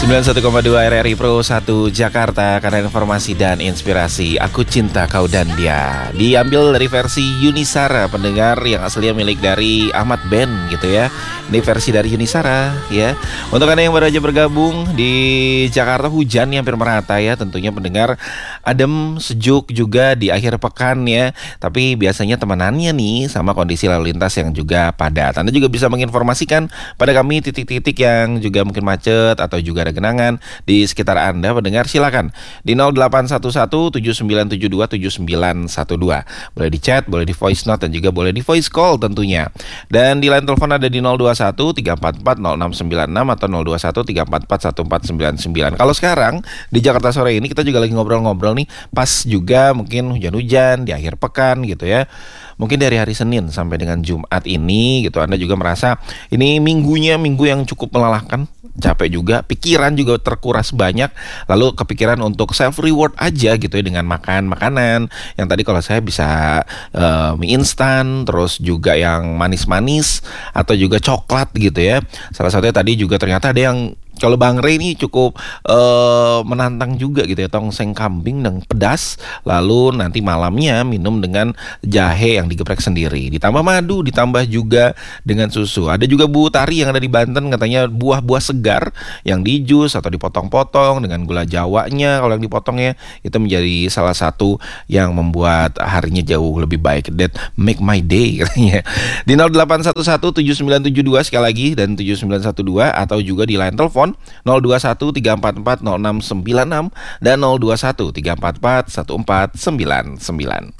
91,2 RRI Pro 1 Jakarta, karena informasi dan inspirasi. Aku cinta kau dan dia. Diambil dari versi Yunisara, pendengar, yang aslinya milik dari Ahmad Ben gitu ya. Ini versi dari Yunisara ya. Untuk Anda yang baru aja bergabung di Jakarta, hujan yang hampir merata ya. Tentunya pendengar, adem, sejuk juga di akhir pekan ya. Tapi biasanya temanannya nih sama kondisi lalu lintas yang juga padat. Anda juga bisa menginformasikan pada kami titik-titik yang juga mungkin macet atau juga ada genangan di sekitar Anda, pendengar. Silakan di 0811-7972-7912. Boleh di chat, boleh di voice note, dan juga boleh di voice call tentunya. Dan di line telepon ada di 021-344-0696 atau 021-344-1499. Kalau sekarang di Jakarta sore ini kita juga lagi ngobrol-ngobrol nih, pas juga mungkin hujan-hujan di akhir pekan gitu ya. Mungkin dari hari Senin sampai dengan Jumat ini gitu, Anda juga merasa ini minggu yang cukup melelahkan, capek juga, pikiran juga terkuras banyak, lalu kepikiran untuk self reward aja gitu ya dengan makan makanan yang tadi kalau saya bisa mie instan, terus juga yang manis-manis atau juga coklat gitu ya. Salah satunya tadi juga ternyata ada yang, kalau Bang Rey ini cukup menantang juga gitu ya, tongseng kambing dan pedas, lalu nanti malamnya minum dengan jahe yang digeprek sendiri, ditambah madu, ditambah juga dengan susu. Ada juga Bu Tari yang ada di Banten, katanya buah-buah segar yang di jus atau dipotong-potong dengan gula jawanya, kalau yang dipotongnya itu menjadi salah satu yang membuat harinya jauh lebih baik. That make my day katanya. Di 0811-7972 sekali lagi dan 7912, atau juga di line telepon 021-344-0696 dan 021-344-1499.